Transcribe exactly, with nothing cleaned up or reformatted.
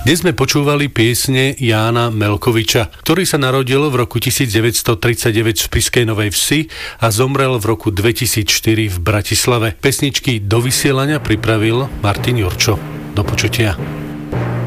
Dnes sme počúvali piesne Jána Melkoviča, ktorý sa narodil v roku devätnásťstotridsaťdeväť v Spišskej Novej Vsi a zomrel v roku dvetisícštyri v Bratislave. Pesničky do vysielania pripravil Martin Jurčo. Do počutia.